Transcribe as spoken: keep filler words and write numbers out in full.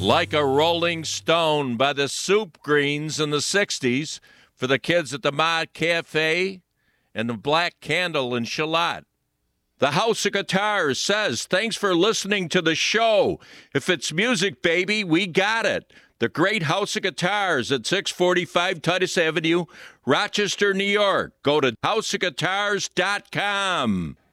Like a Rolling Stone by the Soup Greens in the sixties for the kids at the Mod Cafe and the Black Candle in Charlotte. The House of Guitars says, thanks for listening to the show. If it's music, baby, we got it. The Great House of Guitars at six forty-five Titus Avenue, Rochester, New York. Go to house of guitars dot com.